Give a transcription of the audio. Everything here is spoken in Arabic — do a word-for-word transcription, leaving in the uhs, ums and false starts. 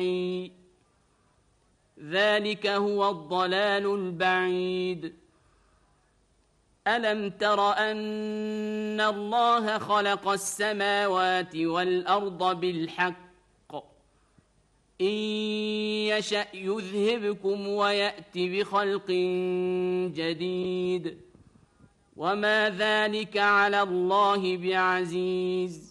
ذلك هو الضلال البعيد. ألم تر أن الله خلق السماوات والأرض بالحق إن يشأ يذهبكم ويأت بخلق جديد وما ذلك على الله بعزيز.